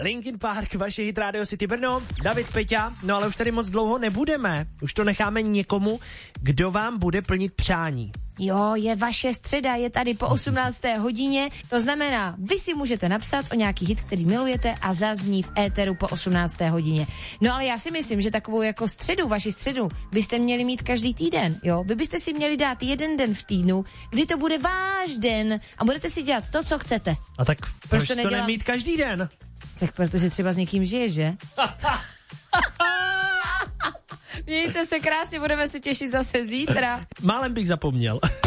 Linkin Park, vaše hit Radio City Brno, David, Peťa, no ale už tady moc dlouho nebudeme. Už to necháme někomu, kdo vám bude plnit přání. Jo, je vaše středa, je tady po 18. hodině, to znamená, vy si můžete napsat o nějaký hit, který milujete a zazní v éteru po 18. hodině. No ale já si myslím, že takovou jako středu, vaši středu, byste měli mít každý týden, jo? Vy byste si měli dát jeden den v týdnu, kdy to bude váš den a budete si dělat to, co chcete. A tak proč to nemít každý den? Tak protože třeba s někým žiješ, že? Mějte se krásně, budeme se těšit zase zítra. Málem bych zapomněl.